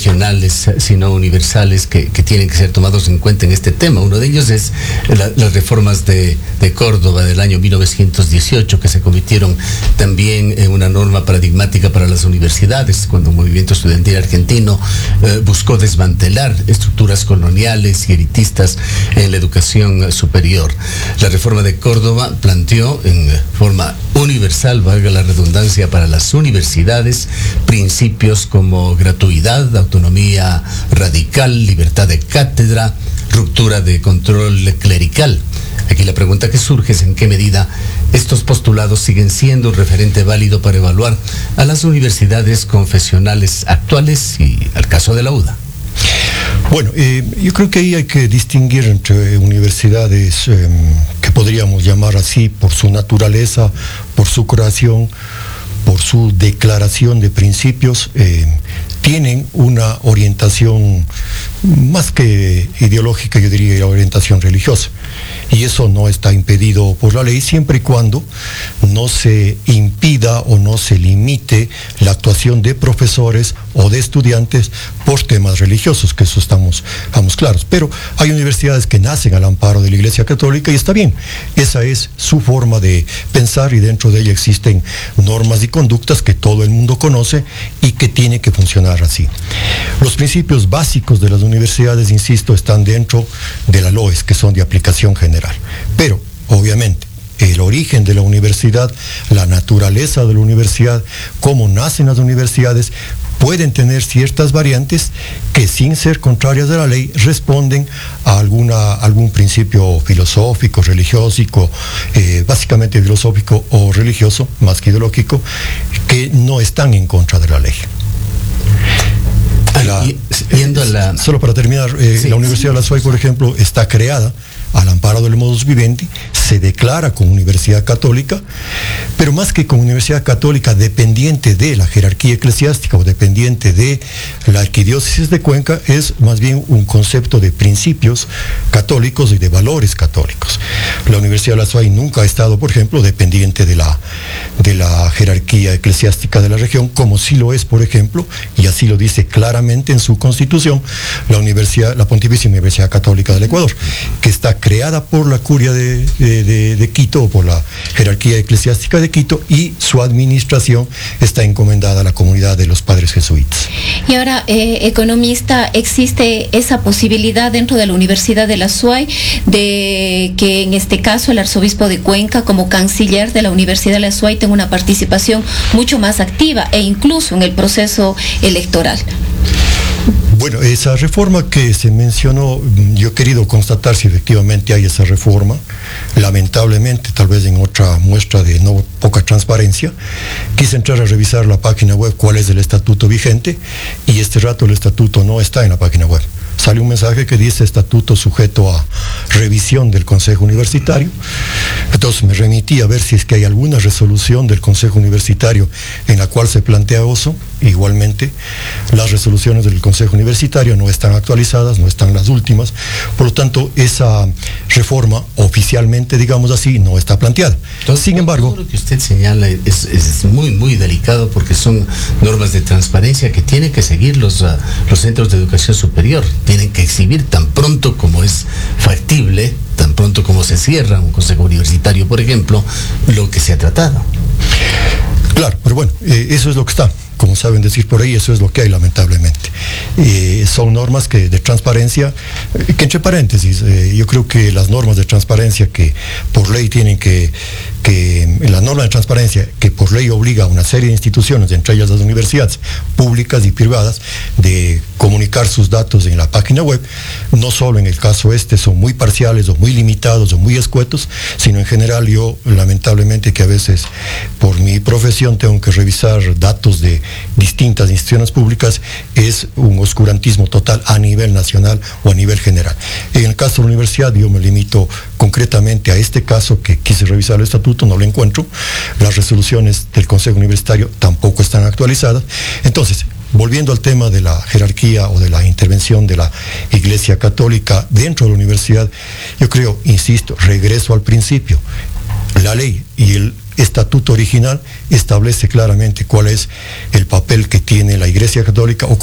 regionales, sino universales, que tienen que ser tomados en cuenta en este tema. Uno de ellos es las reformas de Córdoba del año 1918, que se convirtieron también en una norma paradigmática para las universidades, cuando un movimiento estudiantil argentino buscó desmantelar estructuras coloniales y elitistas en la educación superior. La reforma de Córdoba planteó en forma universal, valga la redundancia, para las universidades, principios como gratuidad, autonomía radical, libertad de cátedra, ruptura de control clerical. Aquí la pregunta que surge es en qué medida estos postulados siguen siendo un referente válido para evaluar a las universidades confesionales actuales y al caso de la UDA. Bueno, yo creo que ahí hay que distinguir entre universidades que podríamos llamar así por su naturaleza, por su creación, por su declaración de principios, tienen una orientación más que ideológica, yo diría orientación religiosa. Y eso no está impedido por la ley siempre y cuando no se impida o no se limite la actuación de profesores o de estudiantes por temas religiosos, que eso estamos claros. Pero hay universidades que nacen al amparo de la Iglesia Católica y está bien. Esa es su forma de pensar y dentro de ella existen normas y conductas que todo el mundo conoce y que tiene que funcionar así. Los principios básicos de las universidades, insisto, están dentro de la LOES, que son de aplicación general. Pero, obviamente, el origen de la universidad, la naturaleza de la universidad, cómo nacen las universidades, pueden tener ciertas variantes que, sin ser contrarias a la ley, responden a algún principio filosófico, religioso, básicamente filosófico o religioso, más que ideológico, que no están en contra de la ley. Solo para terminar, la Universidad de la SUAY, por ejemplo, está creada al amparo del modus vivendi, se declara como universidad católica, pero más que como universidad católica dependiente de la jerarquía eclesiástica o dependiente de la arquidiócesis de Cuenca, es más bien un concepto de principios católicos y de valores católicos. La Universidad de la SUAY nunca ha estado, por ejemplo, dependiente de la jerarquía eclesiástica de la región, como sí lo es, por ejemplo, y así lo dice claramente en su constitución, la Pontificia Universidad Católica del Ecuador, que está creada por la curia de Quito o por la jerarquía eclesiástica de Quito, y su administración está encomendada a la comunidad de los padres jesuitas. Y ahora, economista, ¿existe esa posibilidad dentro de la Universidad de la SUAY de que en este caso el arzobispo de Cuenca, como canciller de la Universidad de la SUAY, tenga una participación mucho más activa e incluso en el proceso electoral? Bueno, esa reforma que se mencionó, yo he querido constatar si efectivamente hay esa reforma. Lamentablemente, tal vez en otra muestra de no poca transparencia, quise entrar a revisar la página web cuál es el estatuto vigente, y este rato el estatuto no está en la página web. Sale un mensaje que dice estatuto sujeto a revisión del Consejo Universitario. Entonces me remití a ver si es que hay alguna resolución del Consejo Universitario en la cual se plantea eso. Igualmente, las resoluciones del Consejo Universitario no están actualizadas, no están las últimas. Por lo tanto, esa reforma oficialmente, digamos así, no está planteada. Entonces, sin embargo, todo lo que usted señala es muy, muy delicado, porque son normas de transparencia que tienen que seguir los centros de educación superior. Tienen que exhibir tan pronto como es factible, tan pronto como se cierra un consejo universitario, por ejemplo, lo que se ha tratado. Claro, pero bueno, eso es lo que está. Como saben decir por ahí, eso es lo que hay, lamentablemente. Son normas de transparencia, que entre paréntesis, yo creo que las normas de transparencia que por ley tienen la norma de transparencia que por ley obliga a una serie de instituciones, entre ellas las universidades públicas y privadas, de comunicar sus datos en la página web, no solo en el caso son muy parciales o muy limitados o muy escuetos, sino en general. Yo lamentablemente que a veces por mi profesión tengo que revisar datos de distintas instituciones públicas, es un oscurantismo total a nivel nacional o a nivel general. En el caso de la universidad, yo me limito concretamente a este caso que quise revisar el estatuto, no lo encuentro. Las resoluciones del Consejo Universitario tampoco están actualizadas. Entonces, volviendo al tema de la jerarquía o de la intervención de la Iglesia Católica dentro de la universidad, yo creo, insisto, regreso al principio, la ley y el estatuto original establece claramente cuál es el papel que tiene la Iglesia Católica o